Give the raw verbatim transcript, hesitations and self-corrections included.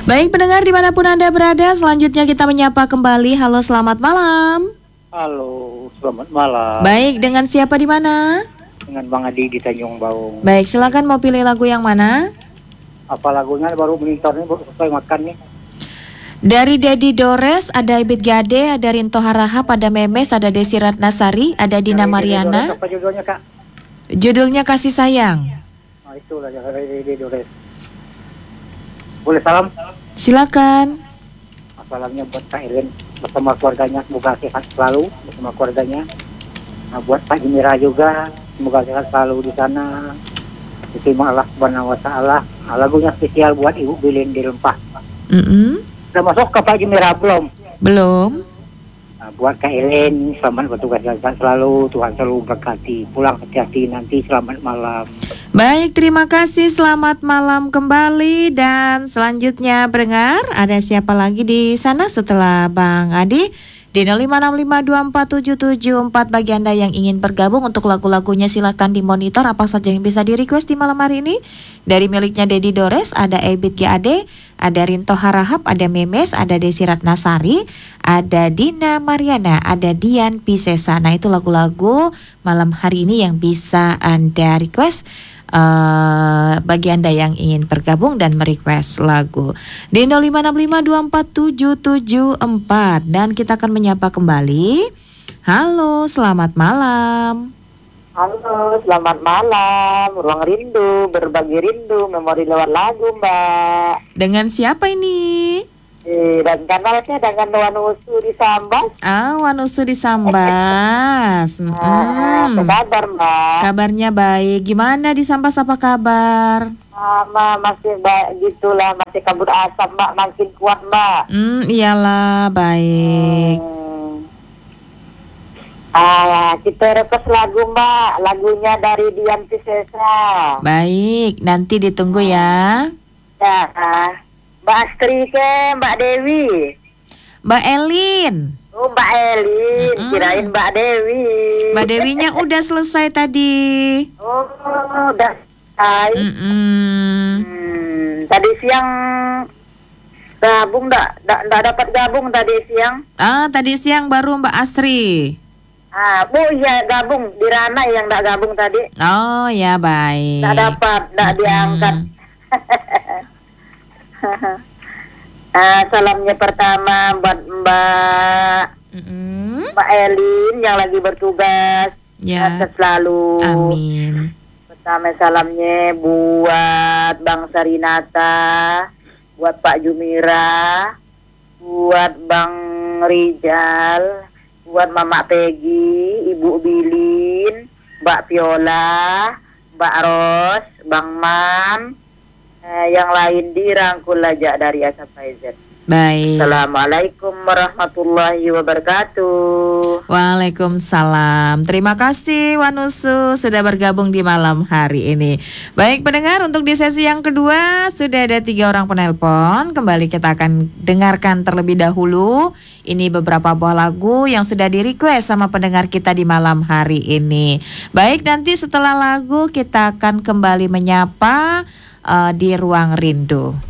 Baik pendengar dimanapun Anda berada, selanjutnya kita menyapa kembali. Halo, selamat malam. Halo, selamat malam. Baik, dengan siapa di mana? Dengan Bang Adi di Tanjung Baung. Baik, silakan mau pilih lagu yang mana? Apa lagunya baru monitor nih, baru selesai makan nih. Dari Dedi Dores, ada Ibit Gade, ada Rinto Harahap, ada Memes, ada Desi Ratnasari, ada Dina Dari Mariana. Dores, apa judulnya Kak? Judulnya Kasih Sayang. Nah itulah yang dari Dores. Boleh salam? Silakan. Salamnya buat Kak Elin bersama keluarganya, semoga sehat selalu bersama keluarganya. Nah, buat Pak Jimira juga, semoga sehat selalu di sana. Diterima Allah Subhanahu Wa Taala. Nah, lagunya spesial buat Ibu Bilin di Lempah. Mm-mm. Sudah masuk ke Pak Jimira belum? Belum. Nah, buat Kak Elin, selamat bertugas sehat selalu, Tuhan selalu berkati. Pulang hati-hati nanti, selamat malam. Baik, terima kasih. Selamat malam kembali. Dan selanjutnya pendengar, ada siapa lagi di sana setelah Bang Adi? Di nol lima enam lima dua empat tujuh tujuh empat bagi Anda yang ingin bergabung untuk lagu-lagunya silakan dimonitor apa saja yang bisa di request di malam hari ini. Dari miliknya Dedi Dores, ada Ebit G A D, ada Rinto Harahap, ada Memes, ada Desi Ratnasari, ada Dina Mariana, ada Dian Pisesa. Nah, itu lagu-lagu malam hari ini yang bisa Anda request. Uh, bagi Anda yang ingin bergabung dan merequest lagu di nol lima enam lima dua empat tujuh tujuh empat. Dan kita akan menyapa kembali. Halo, selamat malam. Halo, selamat malam. Ruang Rindu, berbagi rindu, memori lewat lagu, Mbak. Dengan siapa ini? Eh, dan kanalnya dengan Wanusu di Sambas. Ah, Wanusu di Sambas. Hmm. Hmm. Apa kabar, Mbak? Kabarnya baik. Gimana di Sambas, apa kabar? Sama masih baik gitulah, masih kabut asap, Mbak, makin kuat, Mbak. Hmm, iyalah, baik. Hmm. Ah, kita request lagu, Mbak. Lagunya dari Dian Pisesa. Baik, nanti ditunggu ya. Ya, Mbak Astri ke Mbak Dewi. Mbak Elin. Oh, Mbak Elin, Mm-mm. kirain Mbak Dewi. Mbak Dewinya udah selesai tadi. Oh, udah selesai. Mm-mm. Hmm, tadi siang gabung enggak? Enggak dapat gabung tadi siang. Ah, tadi siang baru Mbak Asri. Ah, Bu, iya gabung di Rana yang enggak gabung tadi. Oh, ya baik. Enggak dapat, enggak Mm-mm. diangkat. Ah, salamnya pertama buat Mbak Mm-mm. Mbak Elin yang lagi bertugas. Ya. Sehat selalu. Amin. Pertama salamnya buat Bang Sarinata, buat Pak Jumira, buat Bang Rijal, buat Mama Peggy, Ibu Bilin, Mbak Viola, Mbak Ros, Bang Man, eh, yang lain dirangkul aja dari A sampai Z. Baik. Assalamualaikum warahmatullahi wabarakatuh. Waalaikumsalam. Terima kasih Wanusu sudah bergabung di malam hari ini. Baik pendengar, untuk di sesi yang kedua sudah ada tiga orang penelpon. Kembali kita akan dengarkan terlebih dahulu. Ini beberapa buah lagu yang sudah di request sama pendengar kita di malam hari ini. Baik, nanti setelah lagu kita akan kembali menyapa uh, di Ruang Rindu.